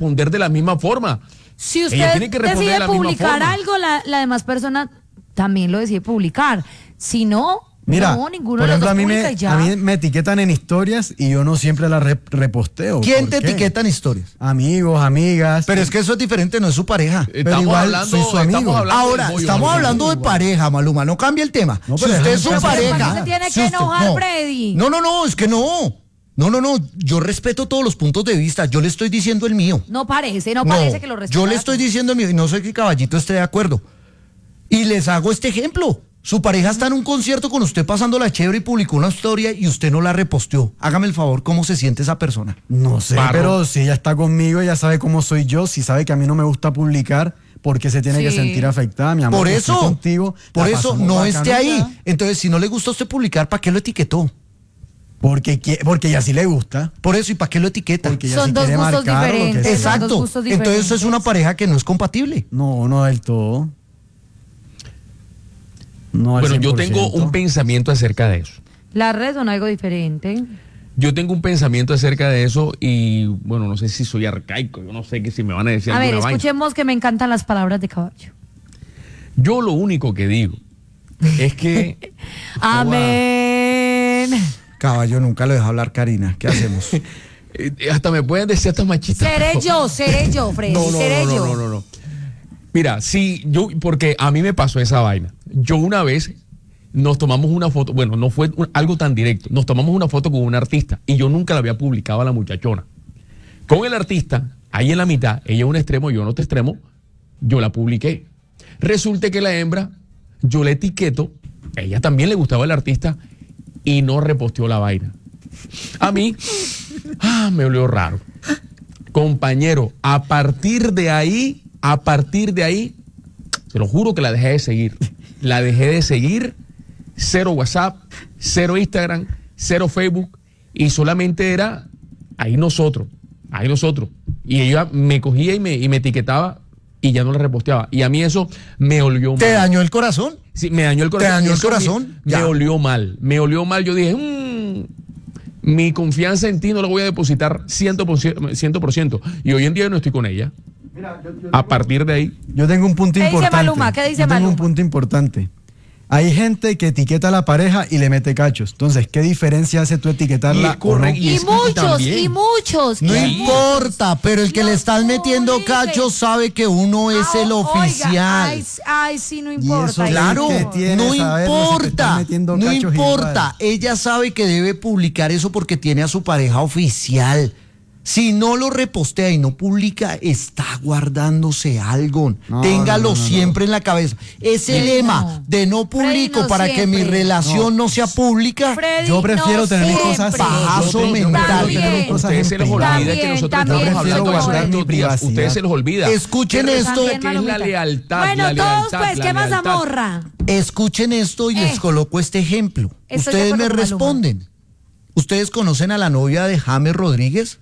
responder de la misma forma. Si Ella usted tiene que responder de decide la misma publicar forma. algo, la demás persona también lo decide publicar. Si no, Mira, no, ninguno por de los ejemplo, dos a publica y ya. mí me etiquetan en historias y yo no siempre las reposteo. ¿Quién ¿Por te qué? etiqueta en historias? Amigos, amigas. Pero es que eso es diferente, no es su pareja. Pero igual soy su amigo. Ahora, estamos hablando de pareja, Maluma, no cambia el tema. No, Si pero usted es déjame su pasar. ¿Para pareja... qué se tiene si que usted- enojar, no. Freddy? No, es que no. No, yo respeto todos los puntos de vista, yo le estoy diciendo el mío. No parece que lo respeta. Yo le estoy diciendo el mío y no sé que Caballito esté de acuerdo. Y les hago este ejemplo. Su pareja está en un concierto con usted pasándola chévere y publicó una historia y usted no la reposteó. Hágame el favor, ¿cómo se siente esa persona? No sé, Barro. pero si ella está conmigo, ella sabe cómo soy yo, si sabe que a mí no me gusta publicar, porque se tiene que Sí. sentir afectada, mi amor. Por yo eso, estoy contigo, por la eso pasamos no bacano esté y ahí. ya. Entonces, si no le gusta a usted publicar, ¿para qué lo etiquetó? Porque ella sí le gusta. Por eso, ¿y para qué lo etiqueta? Porque ella Son sí dos quiere gustos marcar lo que diferentes. sea. Son dos Exacto. gustos Entonces, eso es diferentes. una pareja que no es compatible. No del todo. No al Bueno, yo 100%. tengo un pensamiento acerca de eso. Las redes son algo diferente. Yo tengo un pensamiento acerca de eso y, bueno, no sé si soy arcaico, yo no sé que si me van a decir A ver, alguna vaina. escuchemos que me encantan las palabras de Caballo. Yo lo único que digo es que... Amén. Caballo, nunca lo deja hablar Karina. ¿Qué hacemos? hasta me pueden decir hasta machista. Seré yo, Freddy, seré yo. No. Mira, sí, porque a mí me pasó esa vaina. Yo una vez nos tomamos una foto, bueno, no fue algo tan directo, nos tomamos una foto con un artista y yo nunca la había publicado a la muchachona. Con el artista, ahí en la mitad, ella en un extremo, yo en otro extremo, yo la publiqué. Resulta que la hembra, yo la etiqueto, a ella también le gustaba el artista y no reposteó la vaina. A mí, me olió raro. Compañero, a partir de ahí, se lo juro que la dejé de seguir. La dejé de seguir, 0 WhatsApp, 0 Instagram, 0 Facebook, y solamente era ahí nosotros. Y ella me cogía y me etiquetaba y ya no la reposteaba. Y a mí eso me olió mal. ¿Te dañó el corazón? Sí, me dañó el corazón. ¿Te dañó Y el eso corazón? Me Ya. olió mal. Yo dije, mi confianza en ti no la voy a depositar 100%. Y hoy en día no estoy con ella. A partir de ahí. Yo tengo un punto ¿Qué dice importante. Maluma? ¿Qué dice Yo tengo Maluma? un punto importante. Hay gente que etiqueta a la pareja y le mete cachos. Entonces, ¿qué diferencia hace tú etiquetarla o no? Y es que también. muchos. No Sí. importa, pero el que No le están metiendo publique. cachos sabe que uno es el oficial. Oiga, ay, sí, no Y importa. eso, Claro, ¿qué tiene no saberlo si te están importa, metiendo no cachos importa. igual? Ella sabe que debe publicar eso porque tiene a su pareja oficial. Si no lo repostea y no publica, está guardándose algo. No, Téngalo no. siempre en la cabeza. Ese Sí, lema no. de no publico no para que mi siempre. relación no sea pública. Freddy, Yo prefiero no tener mis siempre. cosas Pajazo Yo mental. También. tener cosas Ustedes se les en olvida privado. que nosotros También, estamos hablando de eso guardar mi estos días. privacidad. Ustedes se les olvida. Escuchen Que esto. resulta que es la Malumita. lealtad. Bueno, la todos lealtad, pues, la ¿qué más, lealtad. amorra? Escuchen esto y les coloco este ejemplo. Estoy de Ustedes me acuerdo con Maluma. responden. ¿Ustedes conocen a la novia de James Rodríguez?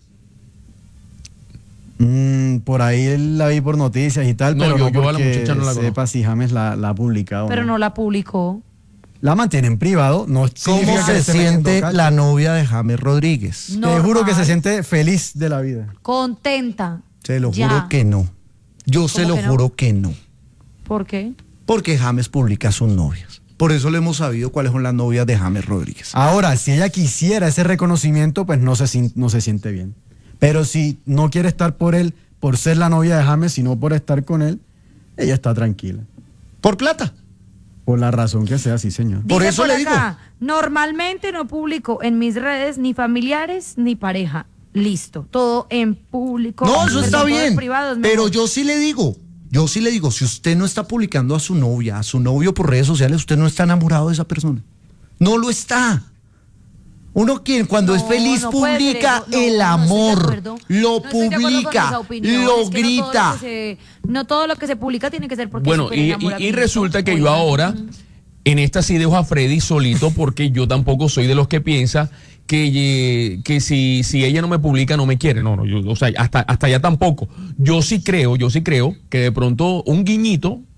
Por ahí la vi por noticias y tal, No, pero yo no a la porque muchacha no la sepa si James la ha publicado. Pero no la publicó. La mantiene en privado, no ¿Cómo significa que se le esté metiendo siente cacho. la novia de James Rodríguez? Te juro que Normal. se siente feliz de la vida. Contenta. Se lo Ya. juro que no. Yo se lo ¿Cómo que no? juro que no. ¿Por qué? Porque James publica a sus novias. Por eso le hemos sabido cuáles son las novias de James Rodríguez. Ahora, si ella quisiera ese reconocimiento, pues no se siente bien. Pero si no quiere estar por él, por ser la novia de James, sino por estar con él, ella está tranquila. Por plata. Por la razón que sea, sí, señor. Por Dice eso le digo. Normalmente no publico en mis redes ni familiares ni pareja. Listo. Todo en público. No, eso está todo en bien. privado es Pero mejor. yo sí le digo, si usted no está publicando a su novia, a su novio por redes sociales, usted no está enamorado de esa persona. No lo está. Uno cuando es feliz no puede ser publica eso. No, el no estoy de amor, acuerdo. lo No estoy de acuerdo con publica, esa opinión. lo Es que grita. no todo lo que se publica tiene que ser porque Bueno, es súper y enamoramiento. resulta que yo Oigan. ahora, en esta sí dejo a Freddy solito, porque yo tampoco soy de los que piensa que si ella no me publica no me quiere. No, o sea, hasta allá tampoco. Yo sí creo que de pronto un guiñito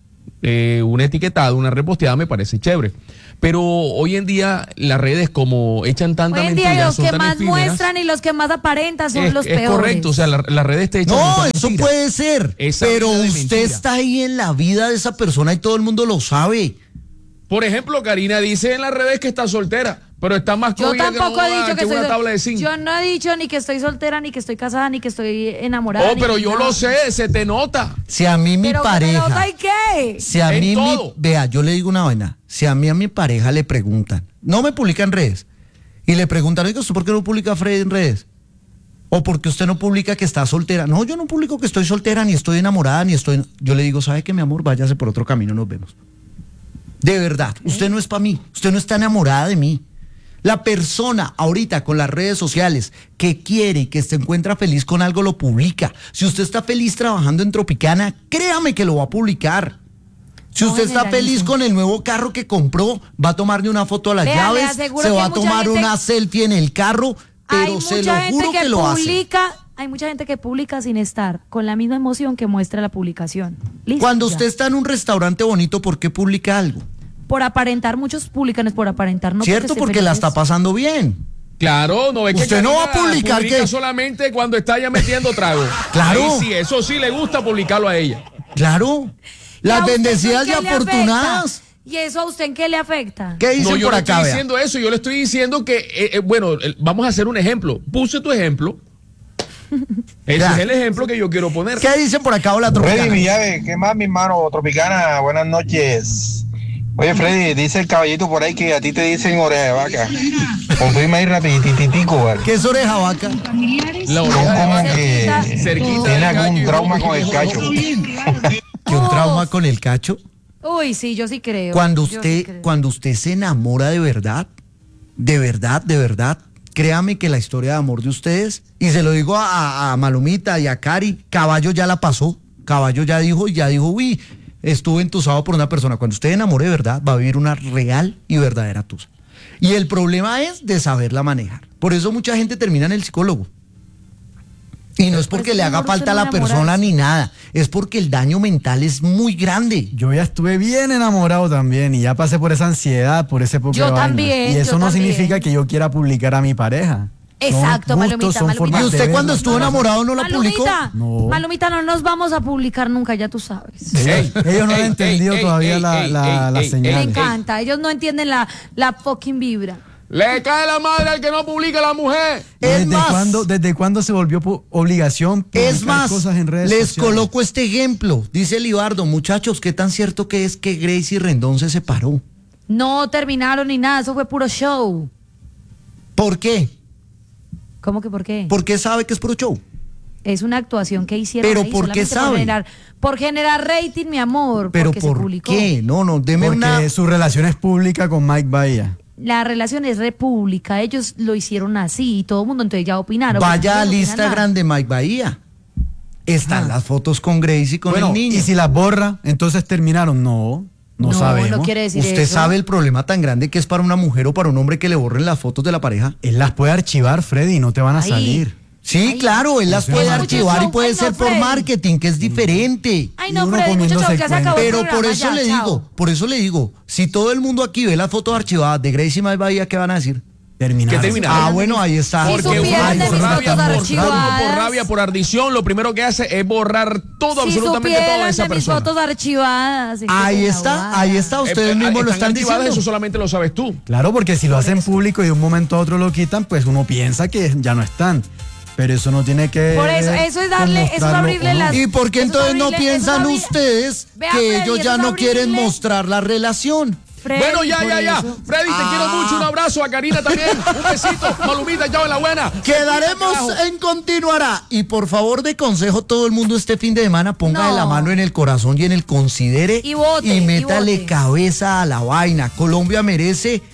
una etiquetada, una reposteada me parece chévere. Pero hoy en día las redes, como echan tanta Hoy en mentira, día los son que tan más efímeras, muestran y los que más aparentan son los es peores. correcto, o sea, las redes te echan No, mucha eso mentira. puede ser. Esa Pero vida de usted mentira. está ahí en la vida de esa persona y todo el mundo lo sabe. Por ejemplo, Karina dice en las redes que está soltera, pero está más Yo cogida tampoco he dicho que una estoy tabla de zinc. Yo no he dicho ni que estoy soltera, ni que estoy casada, ni que estoy enamorada. Oh, ni pero yo nada. lo sé, se te nota. Si a mí mi Pero pareja... ¿nota y qué? Si a En mí, todo. vea, yo le digo una vaina. Si a mi pareja le preguntan, no me publica en redes, y le preguntan, oiga, ¿usted por qué no publica Freddy en redes? ¿O porque usted no publica que está soltera? No, yo no publico que estoy soltera, ni estoy enamorada, ni estoy... Yo le digo, ¿sabe qué, mi amor? Váyase por otro camino, nos vemos. De verdad, usted no es para mí, usted no está enamorada de mí. La persona ahorita con las redes sociales que quiere y que se encuentra feliz con algo lo publica. Si usted está feliz trabajando en Tropicana, créame que lo va a publicar. Si No usted está generalice. feliz con el nuevo carro que compró, va a tomarle una foto a las Vea, le llaves, aseguro se que va a mucha tomar gente- una selfie en el carro, Hay pero se mucha lo gente juro que lo hace. publica, hay mucha gente que publica sin estar con la misma emoción que muestra la publicación. Listo, Cuando ya. usted está en un restaurante bonito, ¿por qué publica algo? Por aparentar, muchos publican es por aparentar, no ¿Cierto? estén Porque la felices. está pasando bien. Claro, no es que Usted no va a Karina publicar publica que- solamente cuando está ya metiendo trago. Claro. Ahí sí, eso sí le gusta publicarlo a ella. Claro. ¿Y a Las usted bendecidas y en qué le afortunadas. afecta? ¿Y eso a usted en qué le afecta? ¿Qué dicen No, yo por no acá, estoy vea? diciendo eso, yo le estoy diciendo que, bueno, vamos a hacer un ejemplo. Puse tu ejemplo. Ese Ya. es el ejemplo que yo quiero poner. ¿Qué dicen por acá? Hola, Freddy Tropicana. Villave, ¿qué más, mi hermano? Tropicana, buenas noches. Oye, Freddy, dice el caballito por ahí que a ti te dicen oreja de vaca. Confirma ahí rapidititico, ¿vale? ¿Qué es oreja vaca? La Son oreja de como vaca. que Cerquita tiene del algún gallo y trauma luego con el que- cacho. ¿Que un Uf. trauma con el cacho? Uy, sí, yo sí creo. Cuando yo sí usted, creo. cuando usted se enamora de verdad, créame que la historia de amor de ustedes, y se lo digo a Malumita y a Cari, Caballo ya la pasó, Caballo ya dijo, uy, estuve entusado por una persona. Cuando usted enamore de verdad, va a vivir una real y verdadera tusa. Y el problema es de saberla manejar. Por eso mucha gente termina en el psicólogo. Y no es porque Pero le es que haga amor, falta a usted la no persona enamorarse. ni nada, es porque el daño mental es muy grande. Yo ya estuve bien enamorado también y ya pasé por esa ansiedad, por ese poco Yo de vainas. también, Y eso yo no también. significa que yo quiera publicar a mi pareja. Exacto, Son Malumita, gustos, son Malumita. formas ¿Y de usted cuando verlo. estuvo enamorado no la publicó? Malumita, No. Malumita, no nos vamos a publicar nunca, ya tú sabes. Ellos no han entendido todavía la Me señal. encanta, ellos no entienden la fucking vibra. Le cae la madre al que no publica a la mujer. Es más, ¿Desde cuándo se volvió obligación publicar es más, cosas en redes les sociales? coloco este ejemplo. Dice Libardo, muchachos, ¿qué tan cierto que es que Gracie Rendón se separó? No terminaron ni nada, eso fue puro show. ¿Por qué? ¿Cómo que por qué? ¿Por qué sabe que es puro show? Es una actuación que hicieron Pero ahí ¿por qué solamente sabe? Por generar rating, mi amor, ¿Pero porque se por publicó. qué? No, deme Porque una... su relación es pública con Mike Bahía. La relación es república, ellos lo hicieron así y todo el mundo entonces ya opinaron. Vaya Pero al no opinan Instagram nada. de Mike Bahía. Están las fotos con Gracie y con Bueno, el niño. y si las borra, entonces terminaron. No No, sabemos. no quiere decir ¿Usted eso. sabe el problema tan grande que es para una mujer o para un hombre que le borren las fotos de la pareja? Él las puede archivar, Freddy, y no te van a Ahí. salir. Sí, Ay, claro, él las eso puede es mucho archivar y show. puede Ay, no, ser por Freddy. marketing, que es diferente. Ay, Y no, uno Freddy, muchachos, comiéndose ya se el acabó el Pero por programa, eso ya, le chao. digo, si todo el mundo aquí ve las fotos archivadas de Gracie y Mike Bahía, ¿qué van a decir? Terminaron. ¿Qué terminaron? Ah, bueno, ahí está. Si Porque supieran uno de por mis rabia, fotos por archivadas. por rabia, por ardición, lo primero que hace es borrar todo, Si absolutamente todo de supieran esa de mis persona. fotos archivadas. ¿en qué Ahí se está, aguarda? ahí está, ustedes mismos lo están archivadas, diciendo. Eso solamente lo sabes tú. Claro, porque si lo hacen público y de un momento a otro lo quitan, pues uno piensa que ya no están. Pero eso no tiene que. Por eso, eso es darle, eso es mostrarlo abrirle o no. las. ¿Y por qué eso es entonces no abrirle- piensan eso es abrir- ustedes Vea, que Freddy, ellos eso ya es no quieren abrirle- mostrar la relación? Freddy, Bueno, ya. por eso. Freddy, te quiero mucho. Un abrazo a Karina también. Un besito. Malumita, chao en la buena. Quedaremos en Continuará. Y por favor, de consejo, todo el mundo este fin de semana ponga No. la mano en el corazón y en el considere Y vote, y métale vote. cabeza a la vaina. Colombia merece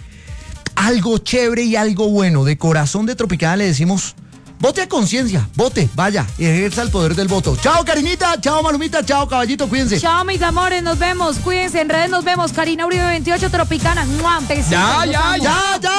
algo chévere y algo bueno. De corazón de Tropicana le decimos, vote a conciencia, vote, vaya, ejerza el poder del voto. Chao, Karinita, chao, Malumita, chao, caballito, cuídense. Chao, mis amores, nos vemos. Cuídense, en redes nos vemos. Karina Uribe 28, Tropicana. ¡Mua! Besitos, Ya, los ya, amo. ya. Ya.